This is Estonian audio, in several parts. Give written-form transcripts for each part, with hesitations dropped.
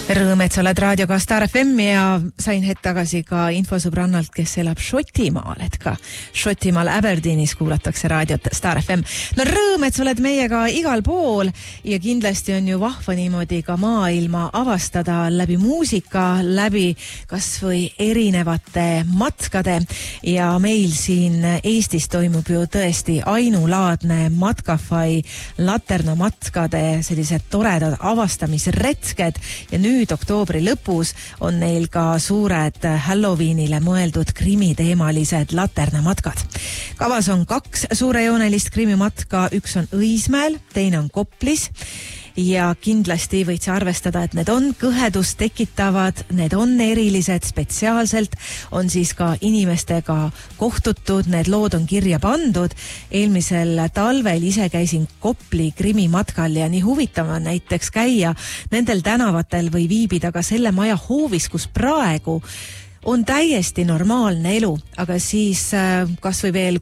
Rõõm, et sa oled raadioga Star FM ja sain hetk tagasi ka infosõbrannalt, kes elab Šotimaal, et ka Šotimaal Aberdeenis kuulatakse raadiot Star FM. No rõõm, et sa oled meiega igal pool ja kindlasti on ju vahva niimoodi ka maailma avastada läbi muusika, läbi kas või erinevate matkade ja meil siin Eestis toimub ju tõesti ainulaadne Matkafai Laterna matkade sellised toredad avastamisretked ja nüüd oktoobri lõpus on neil ka suured Halloweenile mõeldud krimiteemalised Laterna matkad. Kavas on 2 suurejoonelist krimimatka, üks on Õismäel, teine on Koplis ja kindlasti võid sa arvestada, et need on kõhedust tekitavad, need on erilised, spetsiaalselt on siis ka inimestega kohtutud, need lood on kirja pandud. Eelmisel talvel ise käisin Kopli krimimatkal ja nii huvitav on näiteks käia nendel tänavatel või viibida ka selle maja hoovis, kus praegu on täiesti normaalne elu, aga siis kas või veel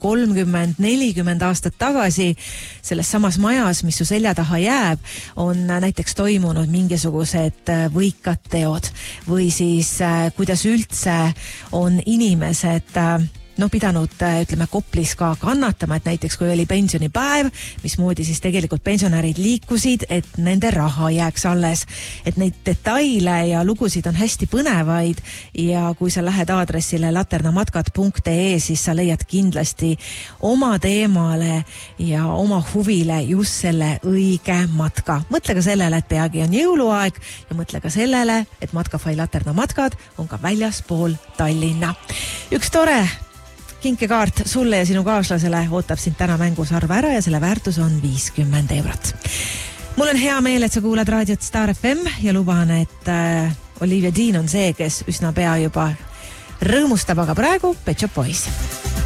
30-40 aastat tagasi selles samas majas, mis su selja taha jääb, on näiteks toimunud mingisugused võikad teod või siis kuidas üldse on inimesed pidanud, ütleme, Koplis ka kannatama, et näiteks kui oli pensionipäev, mismoodi siis tegelikult pensionärid liikusid, et nende raha jääks alles. Et neid detaile ja lugusid on hästi põnevaid ja kui sa lähed aadressile laternamatkad.ee, siis sa leiad kindlasti oma teemale ja oma huvile just selle õige matka. Mõtle ka sellele, et peagi on jõuluaeg ja mõtle ka sellele, et Matkafai Laterna matkad on ka väljaspool Tallinna. Üks tore kinkekaart sulle ja sinu kaaslasele ootab sind täna mängus, arva ära ja selle väärtus on 50 eurot. Mul on hea meel, et sa kuulad raadiot Star FM ja luban, et Olivia Dean on see, kes üsna pea juba rõõmustab, aga praegu Pet Shop Boys.